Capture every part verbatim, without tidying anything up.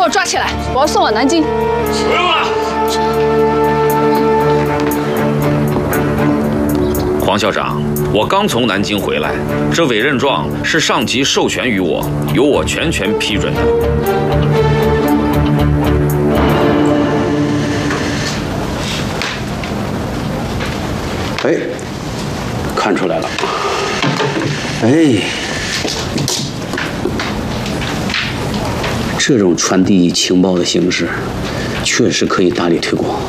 给我抓起来，我要送往南京。 不用了。 黄校长，我刚从南京回来，这委任状是上级授权于我，由我全权批准的。 哎，看出来了。哎。 这种传递情报的形式，确实可以大力推广。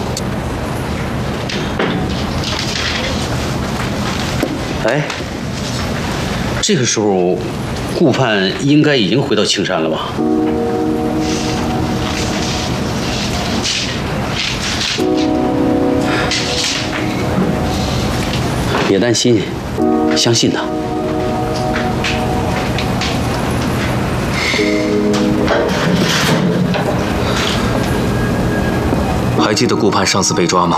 哎，这个时候，顾盼应该已经回到青山了吧？别担心，相信他。 还记得顾盼上次被抓吗？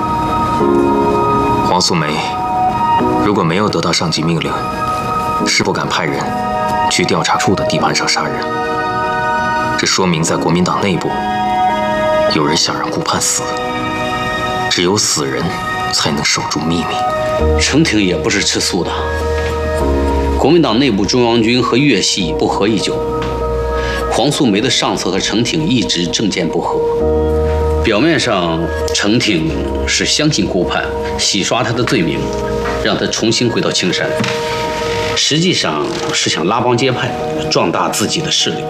黄素梅如果没有得到上级命令，是不敢派人去调查处的地盘上杀人。这说明在国民党内部有人想让顾盼死，只有死人才能守住秘密。 程挺也不是吃素的，国民党内部中央军和粤系不和已久，黄素梅的上司和程挺一直政见不合。 表面上，程挺是相信顾盼，洗刷他的罪名，让他重新回到青山；实际上是想拉帮结派，壮大自己的势力。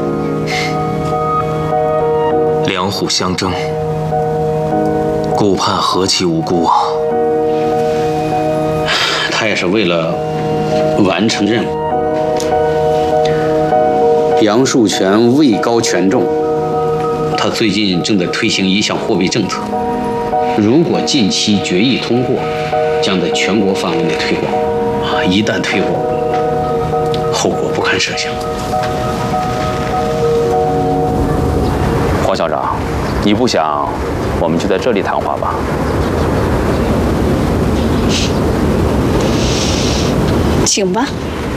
两虎相争，顾盼何其无辜啊！ 他也是为了完成任务。杨树全位高权重。 他最近正在推行一项货币政策，如果近期决议通过，将在全国范围内推广。啊，一旦推广，后果不堪设想。 黄校长，你不想我们就在这里谈话吧？ 请吧。